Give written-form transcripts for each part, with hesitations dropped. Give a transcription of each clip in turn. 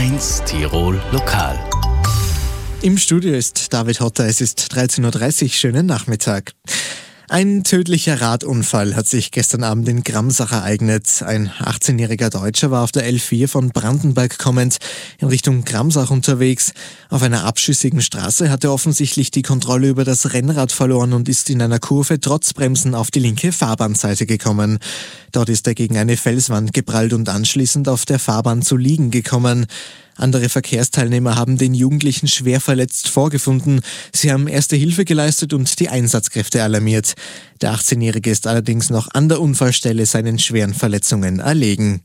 U1 Tirol Lokal. Im Studio ist David Hotter, es ist 13.30 Uhr, schönen Nachmittag. Ein tödlicher Radunfall hat sich gestern Abend in Gramsach ereignet. Ein 18-jähriger Deutscher war auf der L4 von Brandenburg kommend in Richtung Gramsach unterwegs. Auf einer abschüssigen Straße hat er offensichtlich die Kontrolle über das Rennrad verloren und ist in einer Kurve trotz Bremsen auf die linke Fahrbahnseite gekommen. Dort ist er gegen eine Felswand geprallt und anschließend auf der Fahrbahn zu liegen gekommen. Andere Verkehrsteilnehmer haben den Jugendlichen schwer verletzt vorgefunden. Sie haben erste Hilfe geleistet und die Einsatzkräfte alarmiert. Der 18-Jährige ist allerdings noch an der Unfallstelle seinen schweren Verletzungen erlegen.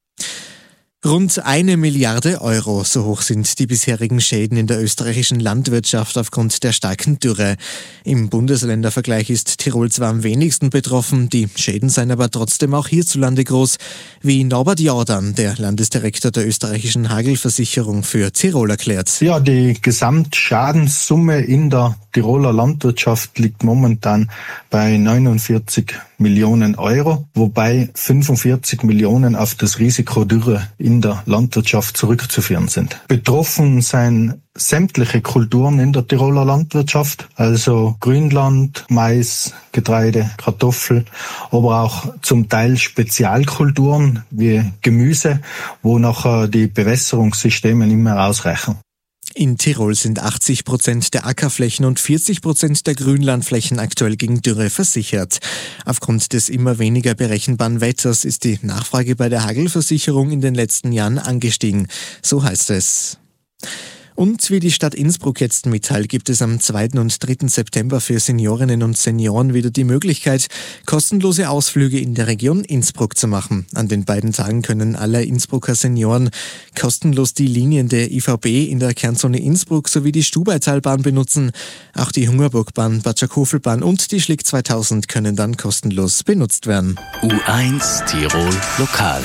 Rund 1 Milliarde Euro, so hoch sind die bisherigen Schäden in der österreichischen Landwirtschaft aufgrund der starken Dürre. Im Bundesländervergleich ist Tirol zwar am wenigsten betroffen, die Schäden seien aber trotzdem auch hierzulande groß, wie Norbert Jordan, der Landesdirektor der österreichischen Hagelversicherung für Tirol, erklärt. Ja, die Gesamtschadenssumme in der Tiroler Landwirtschaft liegt momentan bei 49 Millionen Euro, wobei 45 Millionen auf das Risiko Dürre in der Landwirtschaft zurückzuführen sind. Betroffen seien sämtliche Kulturen in der Tiroler Landwirtschaft, also Grünland, Mais, Getreide, Kartoffel, aber auch zum Teil Spezialkulturen wie Gemüse, wo nachher die Bewässerungssysteme nicht mehr ausreichen. In Tirol sind 80% der Ackerflächen und 40% der Grünlandflächen aktuell gegen Dürre versichert. Aufgrund des immer weniger berechenbaren Wetters ist die Nachfrage bei der Hagelversicherung in den letzten Jahren angestiegen. So heißt es. Und wie die Stadt Innsbruck jetzt mitteilt, gibt es am 2. und 3. September für Seniorinnen und Senioren wieder die Möglichkeit, kostenlose Ausflüge in der Region Innsbruck zu machen. An den beiden Tagen können alle Innsbrucker Senioren kostenlos die Linien der ÖVB in der Kernzone Innsbruck sowie die Stubaitalbahn benutzen. Auch die Hungerburgbahn, Batschak-Hofelbahn und die Schlick 2000 können dann kostenlos benutzt werden. U1 Tirol Lokal.